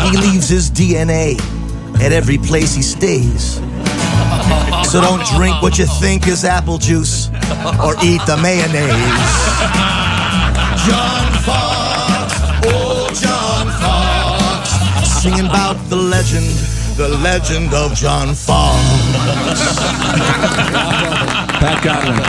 He leaves his DNA at every place he stays. So don't drink what you think is apple juice or eat the mayonnaise. John Fox, oh John Fox, singing about the legend of John Fox. Pat Godwin.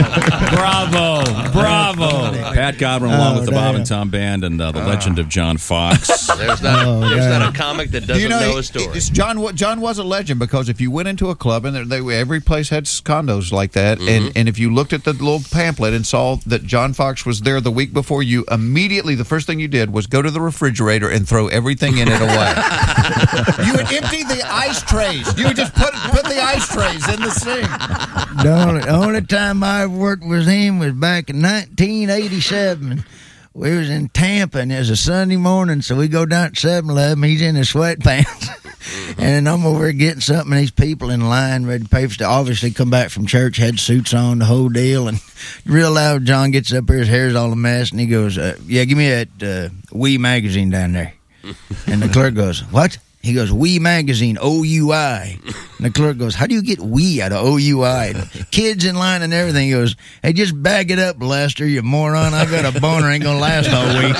Bravo. Pat Godwin, along with the Bob and Tom Band and the legend of John Fox. There's not a comic that doesn't know a story. John was a legend because if you went into a club and every place had condos like that, and if you looked at the little pamphlet and saw that John Fox was there the week before, you immediately, the first thing you did was go to the refrigerator and throw everything in it away. You would empty the ice trays. You would just put the ice trays in the sink. The only time I worked with him was back in 1987. We was in Tampa, and it was a Sunday morning, so we go down to 7-Eleven. He's in his sweatpants, and I'm over there getting something, and these people in line ready to pay for stuff. Obviously come back from church, had suits on, the whole deal, and real loud, John gets up here, his hair's all a mess, and he goes, yeah, give me that Wee magazine down there. And the clerk goes, what? He goes, Wee magazine, O-U-I. And the clerk goes, how do you get Wee out of O-U-I? And kids in line and everything. He goes, hey, just bag it up, Lester, you moron. I got a boner, ain't gonna last all week.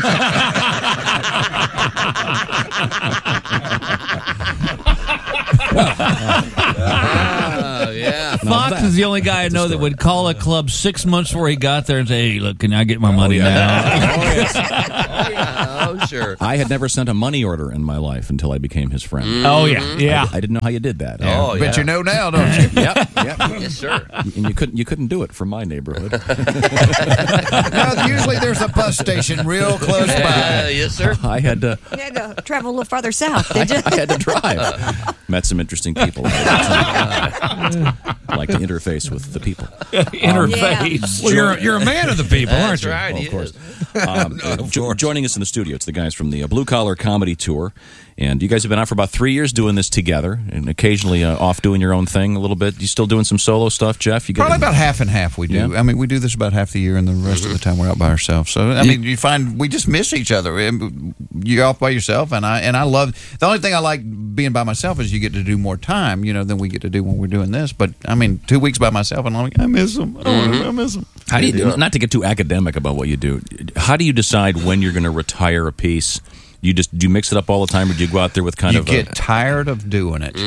Yeah. Fox is the only guy I know that would call a club 6 months before he got there and say, hey, look, can I get my money now? Oh, sure. I had never sent a money order in my life until I became his friend. Oh, yeah. I didn't know how you did that. But you know now, don't you? Yep. Yes, sir. And you couldn't do it from my neighborhood. No, usually there's a bus station real close by. Yes, sir. I had to. You had to travel a little farther south, did you? I had to drive. Met some interesting people. I like to interface with the people. Interface. Well, you're a man of the people, aren't That's you? right. Well, He of course. is. Joining us in the studio, it's the guys from the Blue Collar Comedy Tour. And you guys have been out for about 3 years doing this together, and occasionally off doing your own thing a little bit. You still doing some solo stuff, Jeff? Probably about half and half we do. Yeah. I mean, we do this about half the year, and the rest of the time we're out by ourselves. So, I mean, you find we just miss each other. You're off by yourself, and I love... The only thing I like being by myself is you get to do more time, than we get to do when we're doing this. But, I mean, 2 weeks by myself, and I'm like, I miss them. I miss them. How do you, not to get too academic about what you do, how do you decide when you're going to retire a piece? Do you mix it up all the time, or do you go out there with kind of... You get tired of doing it,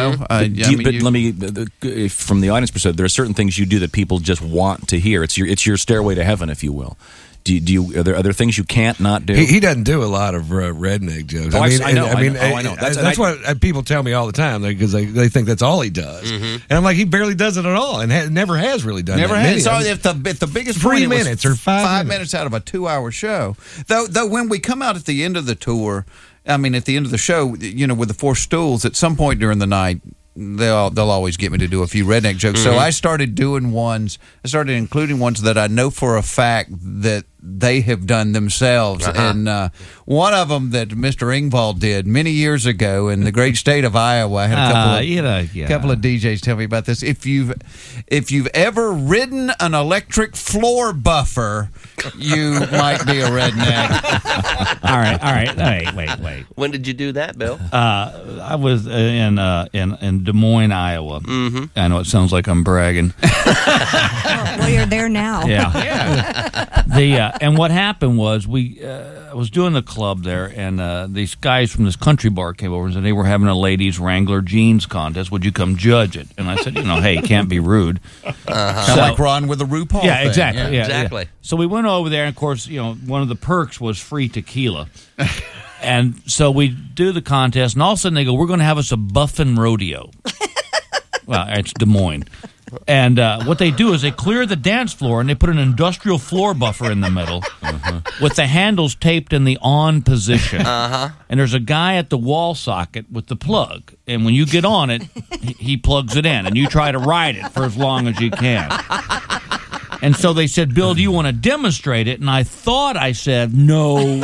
from the audience perspective, there are certain things you do that people just want to hear. It's your stairway to heaven, if you will. Are there things you can't not do? He doesn't do a lot of redneck jokes. I know. That's what people tell me all the time because they think that's all he does, and I'm like, he barely does it at all, and never has really done. Never that has. many. So if the biggest 3 point minutes or 5 minutes out of a 2-hour show, though when we come out at the end of the tour, I mean at the end of the show, with the 4 stools, at some point during the night, they'll always get me to do a few redneck jokes. So I started including ones that I know for a fact that they have done themselves. And one of them that Mr. Engvall did many years ago in the great state of Iowa. I had a couple of DJs tell me about this. If you've ever ridden an electric floor buffer, you might be a redneck. All right. Wait. When did you do that, Bill? I was in Des Moines, Iowa. Mm-hmm. I know it sounds like I'm bragging. Well, you're there now. Yeah. And what happened was I was doing the club there, and these guys from this country bar came over and said they were having a ladies Wrangler jeans contest. Would you come judge it? And I said, hey, can't be rude. Kind of like Ron with the RuPaul thing. Exactly. Yeah, exactly. So we went over there, and of course, one of the perks was free tequila. And so we do the contest, and all of a sudden they go, we're going to have us a buffin rodeo. Well, it's Des Moines. And what they do is they clear the dance floor, and they put an industrial floor buffer in the middle with the handles taped in the on position. And there's a guy at the wall socket with the plug. And when you get on it, he plugs it in, and you try to ride it for as long as you can. And so they said, Bill, do you want to demonstrate it? And I thought I said, no.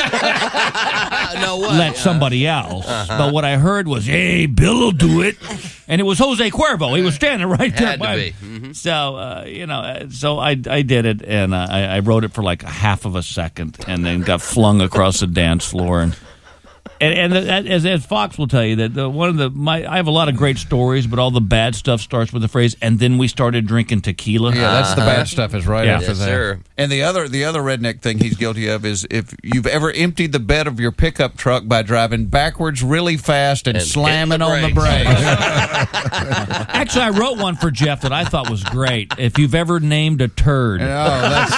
Let somebody else. But what I heard was, hey, Bill will do it. And it was Jose Cuervo. He was standing right there. Had to be. Mm-hmm. So, so I did it, and I wrote it for like a half of a second, and then got flung across the dance floor. And And as Fox will tell you, that I have a lot of great stories, but all the bad stuff starts with the phrase, and then we started drinking tequila. Yeah, that's the bad stuff is right after Yes, that. sir. And the other redneck thing he's guilty of is if you've ever emptied the bed of your pickup truck by driving backwards really fast and slamming on the brakes. Actually, I wrote one for Jeff that I thought was great. If you've ever named a turd. Oh, that's...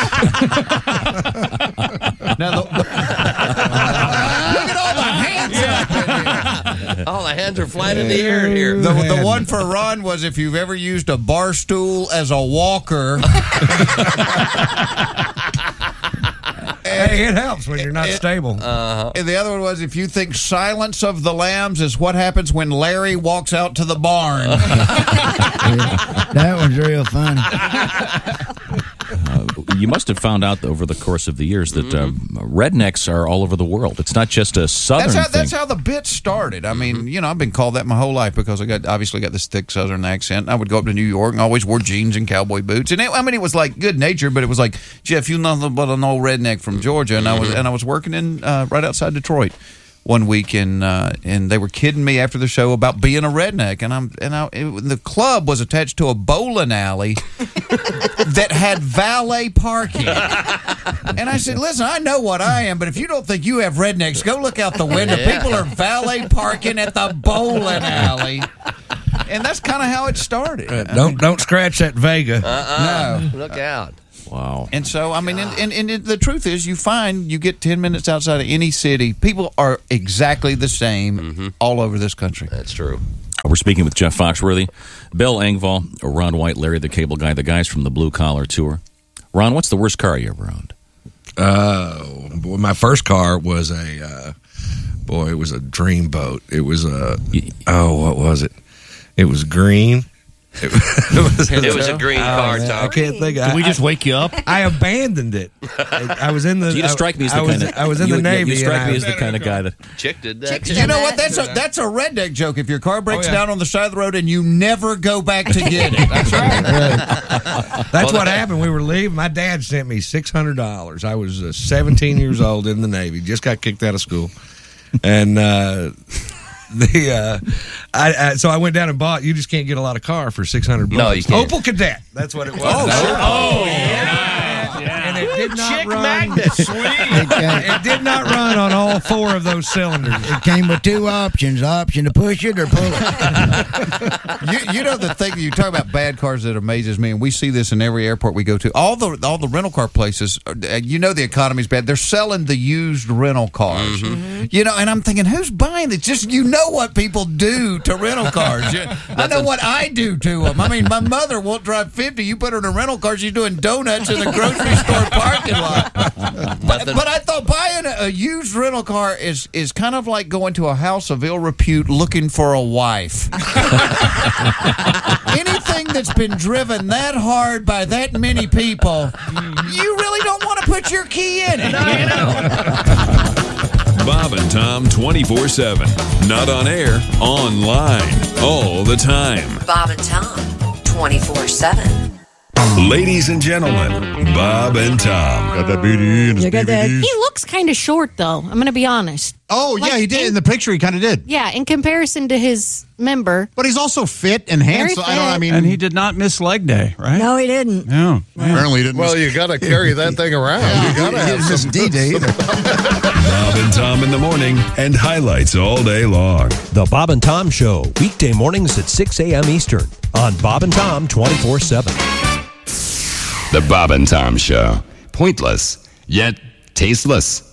now, look at all the hands up in here. All the hands are flying in the air here. The one for Ron was if you've ever used a bar stool as a walker. Hey, it helps when you're not stable. And the other one was if you think Silence of the Lambs is what happens when Larry walks out to the barn. That was real funny. You must have found out over the course of the years that rednecks are all over the world. It's not just a southern thing. That's how the bit started. I mean, I've been called that my whole life because I obviously got this thick southern accent. I would go up to New York and always wore jeans and cowboy boots. And it was like good natured, but it was like, Jeff, you're nothing but an old redneck from Georgia. And I was working in right outside Detroit one week, and they were kidding me after the show about being a redneck, and the club was attached to a bowling alley that had valet parking. And I said, listen, I know what I am, but if you don't think you have rednecks, go look out the window. People are valet parking at the bowling alley. And that's kind of how it started. Don't scratch that Vega. No. Look out. Wow. And so, I mean, and the truth is, you get 10 minutes outside of any city, people are exactly the same all over this country. That's true. We're speaking with Jeff Foxworthy, Bill Engvall, Ron White, Larry the Cable Guy, the guys from the Blue Collar Tour. Ron, what's the worst car you ever owned? My first car was it was a dreamboat. It was what was it? It was green. It was a green car, Tom. I can't think. Did we just wake you up? I abandoned it. I was in the. You just strike me as the kind of. I was in the Navy. You strike me as the kind of guy that. Chick did that. You know what? That's a redneck joke. If your car breaks down on the side of the road and you never go back to get it. That's right. That's what happened. We were leaving. My dad sent me $600. I was 17 years old in the Navy. Just got kicked out of school, and. So I went down and bought. You just can't get a lot of car for $600. No, you can't. Opel Kadett. That's what it was. Oh, And it did not Chick run. magnet. It did not run on all four of those cylinders. It came with two options: option to push it or pull it. You know the thing you talk about bad cars that amazes me, and we see this in every airport we go to. All the rental car places, the economy's bad. They're selling the used rental cars. And I'm thinking, who's buying this? Just what people do to rental cars. I know what I do to them. I mean, my mother won't drive 50. You put her in a rental car, she's doing donuts in the grocery store parking lot. But I thought buying a used rental car is kind of like going to a house of ill repute looking for a wife. Anything that's been driven that hard by that many people, you really don't want to put your key in it. Bob and Tom 24/7. Not on air, online, all the time. Bob and Tom 24/7. Ladies and gentlemen, Bob and Tom. Got that BD in his DVDs. He looks kind of short, though. I'm going to be honest. Oh, yeah, he did. In the picture, he kind of did. Yeah, in comparison to his member. But he's also fit and handsome. And he did not miss leg day, right? No, he didn't. No. Apparently he didn't. Well, you got to carry that thing around. You got to have some D-Day either. Bob and Tom in the morning and highlights all day long. The Bob and Tom Show, weekday mornings at 6 a.m. Eastern on Bob and Tom 24/7. The Bob and Tom Show. Pointless, yet tasteless.